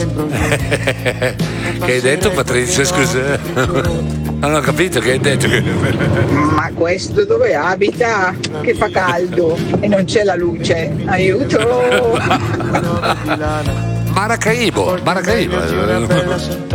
Che hai detto, Patrizia, scusa? Non ho capito che hai detto. Ma questo dove abita? Che fa caldo e non c'è la luce. Aiuto! Maracaibo.